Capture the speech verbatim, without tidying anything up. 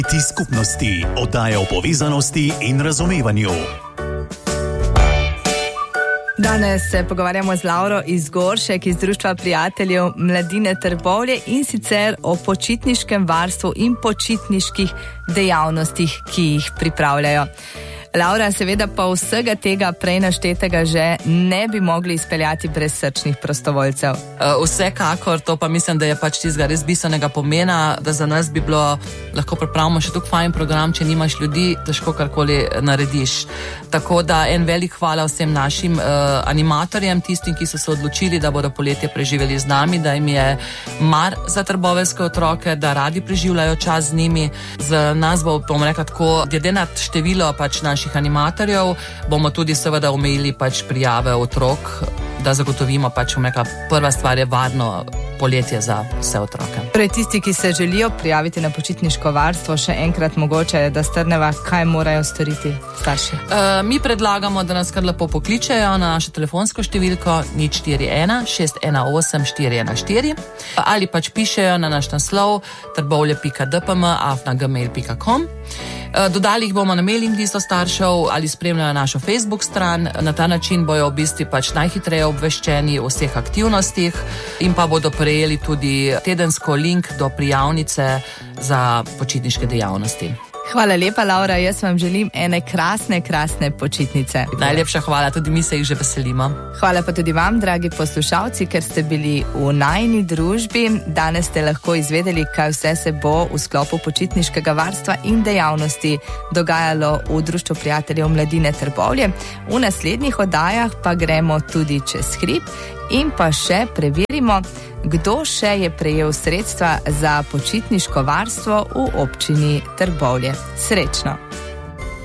Ti skupnosti, oddaja o povezanosti in razumevanju. Danes se pogovarjamo z Lauro iz Goršek iz Društva prijateljev Mladine Trbovlje in sicer o počitniškem varstvu in počitniških dejavnostih, ki jih pripravljajo. Laura, seveda pa vsega tega prej naštetega že ne bi mogli izpeljati brez srčnih prostovoljcev. Vsekakor, to pa mislim, da je pač tistega res bistvenega pomena, da za nas bi bilo, lahko pripravimo še tuk fajn program, če nimaš ljudi, težko karkoli narediš. Tako da en velik hvala vsem našim uh, animatorjem, tistim, ki so se odločili, da bodo poletje preživeli z nami, da jim je mar za trboveljske otroke, da radi preživljajo čas z njimi. Za nas bo, bomo rekla tako, glede na število pač naših animatorjev, bomo tudi seveda omejili pač prijave otrok, da zagotovimo pač, bom rekla, prva stvar je varno poletje za vse otroke. Torej, tisti, ki se želijo prijaviti na počitniško varstvo, še enkrat mogoče, da strneva, kaj morajo storiti starši? Uh, mi predlagamo, da nas kar lepo pokličejo na našo telefonsko številko nič štiri ena šest ena osem štiri ena štiri ali pač pišejo na naš naslov trbovlje pika d p m afna gmail pika com. Dodali jih bomo na mailing listo staršev ali spremljajo našo Facebook stran. Na ta način bojo v bistvu pač najhitreje obveščeni o vseh aktivnostih in pa bodo prejeli tudi tedensko link do prijavnice za počitniške dejavnosti. Hvala lepa, Laura, jaz vam želim ene krasne, krasne počitnice. Najlepša hvala, tudi mi se jih že veselimo. Hvala pa tudi vam, dragi poslušalci, ker ste bili v najini družbi. Danes ste lahko izvedeli, kaj vse se bo v sklopu počitniškega varstva in dejavnosti dogajalo v Društvu prijateljev Mladine Trbovlje. V naslednjih oddajah pa gremo tudi čez hrib in pa še preverimo, kdo še je prejel sredstva za počitniško varstvo v občini Trbovlje. Srečno!